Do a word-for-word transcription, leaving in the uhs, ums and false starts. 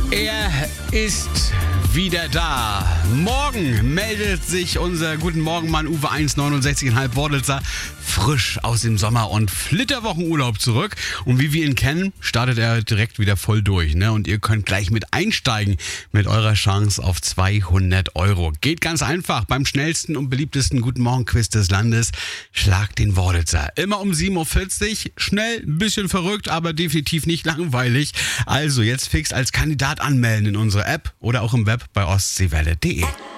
Er ist wieder da. Morgen meldet sich unser Guten Morgen-Mann Uwe eins neunundsechzig Komma fünf Wordelser frisch aus dem Sommer- und Flitterwochenurlaub zurück. Und wie wir ihn kennen, startet er direkt wieder voll durch. Ne? Und ihr könnt gleich mit einsteigen mit eurer Chance auf zweihundert Euro. Geht ganz einfach beim schnellsten und beliebtesten Guten Morgen-Quiz des Landes. Schlagt den Wordelser. Immer um sieben Uhr vierzig. Schnell, ein bisschen verrückt, aber definitiv nicht langweilig. Also jetzt fix als Kandidat anmelden in unserer App oder auch im Web bei ostseewelle punkt de.